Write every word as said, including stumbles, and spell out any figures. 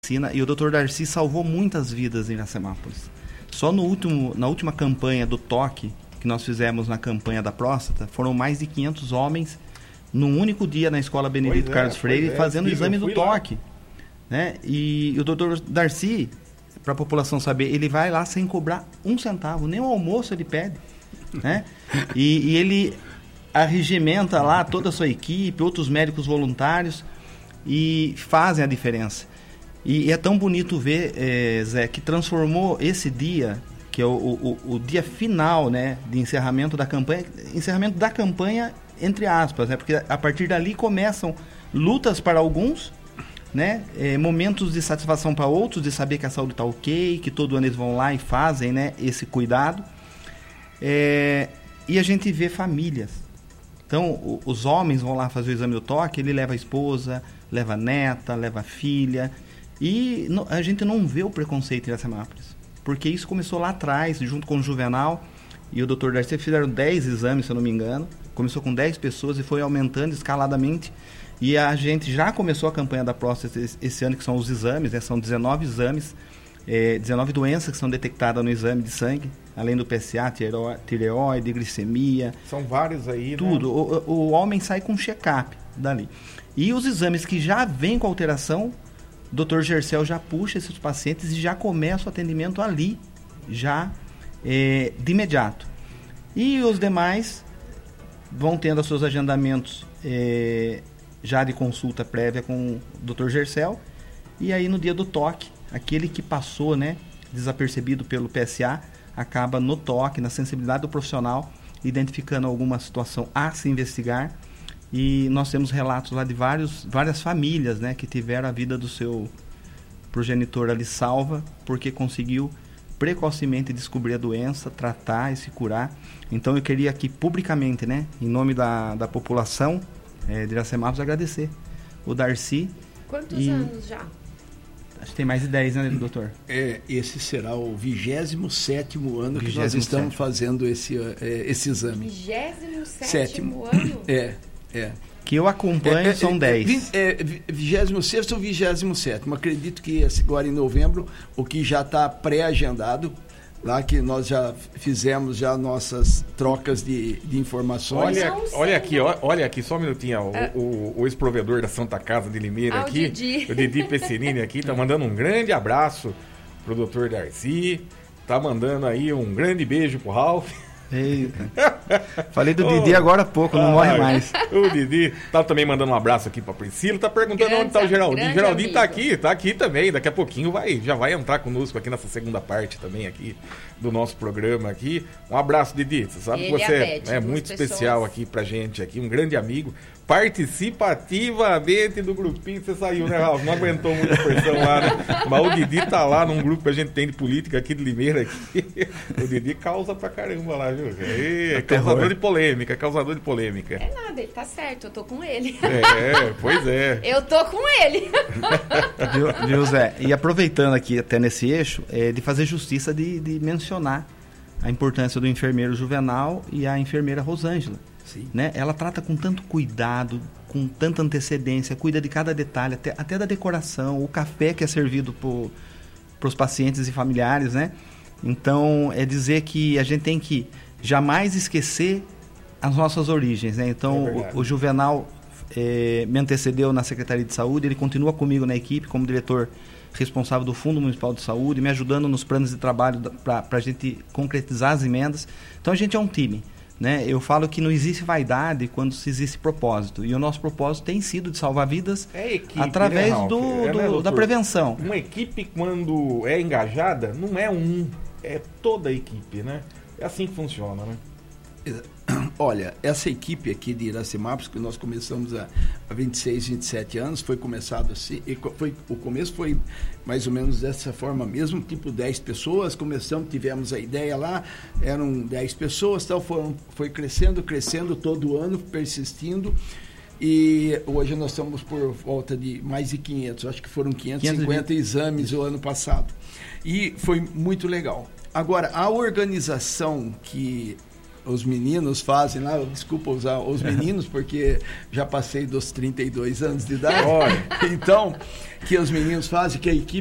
E o doutor Darcy salvou muitas vidas em Iracemápolis. Só no último, na última campanha do toque, que nós fizemos na campanha da próstata, foram mais de quinhentos homens num único dia na Escola Benedito pois Carlos é, Freire, é, fazendo o exame do lá. toque. Né? E, e o doutor Darcy, para a população saber, ele vai lá sem cobrar um centavo, nem o almoço ele pede. Né? E, e ele arregimenta lá toda a sua equipe, outros médicos voluntários, e fazem a diferença. E, e é tão bonito ver, é, Zé, que transformou esse dia, que é o, o, o dia final, né, de encerramento da campanha, encerramento da campanha, entre aspas, né, porque a partir dali começam lutas para alguns, né, é, momentos de satisfação para outros, de saber que a saúde está ok, que todo ano eles vão lá e fazem, né, esse cuidado. É, e a gente vê famílias. Então, o, os homens vão lá fazer o exame do toque, ele leva a esposa, leva a neta, leva a filha. E no, a gente não vê o preconceito em Iracemápolis, porque isso começou lá atrás, junto com o Juvenal e o doutor Darcy, fizeram dez exames, se eu não me engano. Começou com dez pessoas e foi aumentando escaladamente. E a gente já começou a campanha da próstata esse, esse ano, que são os exames, né? São dezenove exames, é, dezenove doenças que são detectadas no exame de sangue, além do P S A, tireoide, glicemia. São vários aí, tudo. Né? O, o homem sai com check-up dali. E os exames que já vêm com alteração, o doutor Gercel já puxa esses pacientes e já começa o atendimento ali, já é, de imediato. E os demais vão tendo os seus agendamentos é, já de consulta prévia com o doutor Gercel. E aí no dia do toque, aquele que passou, né, desapercebido pelo P S A, acaba no toque, na sensibilidade do profissional, identificando alguma situação a se investigar. E nós temos relatos lá de vários, várias famílias, né, que tiveram a vida do seu progenitor ali salva, porque conseguiu precocemente descobrir a doença, tratar e se curar. Então eu queria aqui publicamente, né, em nome da, da população é, de Iracemápolis, agradecer o Darcy. Quantos e... anos já? Acho que tem mais de dez, né, doutor? É, esse será o vigésimo sétimo ano vigésimo que nós estamos sétimo. fazendo esse, é, esse exame. vigésimo sétimo Sétimo. ano? É, é. Que eu acompanho, é, são dez. É, vigésimo sexto ou vigésimo sétimo. Acredito que agora em novembro, o que já está pré-agendado, lá que nós já fizemos já nossas trocas de, de informações. Olha, olha aqui, ó, olha aqui, só um minutinho, ó, é. o, o ex-provedor da Santa Casa de Limeira ah, aqui, o Didi, o Didi Pessinini aqui, tá mandando um grande abraço pro doutor Darcy, tá mandando aí um grande beijo pro Ralf. Eita. Falei do Didi agora há pouco, não ah, morre mais. O Didi tá também mandando um abraço aqui pra Priscila, tá perguntando grande, onde tá o Geraldinho. Geraldinho amigo. tá aqui, tá aqui também. Daqui a pouquinho vai, já vai entrar conosco aqui nessa segunda parte também aqui do nosso programa aqui. Um abraço, Didi. Você sabe Ele que você é, Beth, é muito pessoas... especial aqui pra gente aqui, um grande amigo. Participativamente do grupinho, você saiu, né, Ralf? Não aguentou muita pressão lá, né? Mas o Didi tá lá num grupo que a gente tem de política aqui de Limeira. Aqui. O Didi causa pra caramba lá, viu? É, é causador de polêmica, causador de polêmica. É nada, ele tá certo, eu tô com ele. É, pois é. Eu tô com ele. Viu, viu, Zé? E aproveitando aqui até nesse eixo, é de fazer justiça de, de mencionar a importância do enfermeiro Juvenal e a enfermeira Rosângela. Sim. Né? Ela trata com tanto cuidado, com tanta antecedência, cuida de cada detalhe, até, até da decoração, o café que é servido para os pacientes e familiares, né? Então, é dizer que a gente tem que jamais esquecer as nossas origens, né? Então, é o, o Juvenal é, me antecedeu na Secretaria de Saúde, ele continua comigo na equipe como diretor responsável do Fundo Municipal de Saúde, me ajudando nos planos de trabalho para a gente concretizar as emendas. Então, a gente é um time. Né? Eu falo que não existe vaidade quando se existe propósito. E o nosso propósito tem sido de salvar vidas é equipe, através né, do, é, do, né, da prevenção. Uma equipe, quando é engajada, não é um, é toda a equipe, né? É assim que funciona, né? Olha, essa equipe aqui de Iracemápolis, que nós começamos há vinte e seis, vinte e sete anos, foi começado assim, foi, o começo foi mais ou menos dessa forma mesmo, tipo dez pessoas, começamos, tivemos a ideia lá, eram dez pessoas, tal, foram, foi crescendo, crescendo todo ano, persistindo, e hoje nós estamos por volta de mais de quinhentos, acho que foram quinhentos e cinquenta exames o ano passado, e foi muito legal. Agora, a organização que os meninos fazem lá, desculpa usar os meninos, porque já passei dos trinta e dois anos de idade. Então, que os meninos fazem, que a equipe